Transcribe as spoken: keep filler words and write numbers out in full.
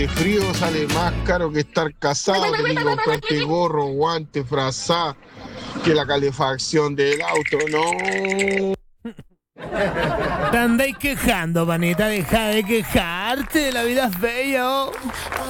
este frío sale más caro que estar casado. Tenés que comprarte gorro, guante, frazada, que la calefacción del auto. No. Te andáis quejando, panita, deja de quejarte, la vida es bella.